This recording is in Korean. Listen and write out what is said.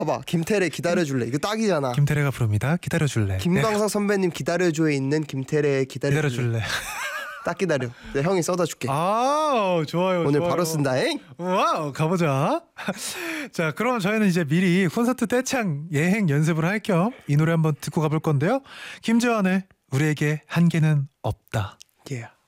봐봐, 김태래 기다려줄래. 이거 딱이잖아. 김태래가 부릅니다. 기다려줄래. 김광석 선배님 기다려줘에 있는 김태래 기다려줄래. 기다려줄래. 딱 기다려. 내 형이 써다 줄게. 아, 좋아요. 오늘 좋아요. 바로 쓴다잉. 와우, 가보자. 자, 그럼 저희는 이제 미리 콘서트 떼창 예행 연습을 할 겸 이 노래 한번 듣고 가볼 건데요. 김재환의 우리에게 한계는 없다. Yeah.